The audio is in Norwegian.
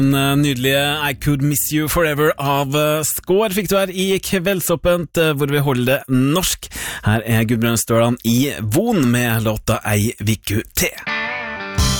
Nydelige I Could Miss You Forever av Skår fikk du her i Kveldsåpent, hvor vi holder det norsk. Her er Gudbrand Stølan i Von med låta Ei Viku Te.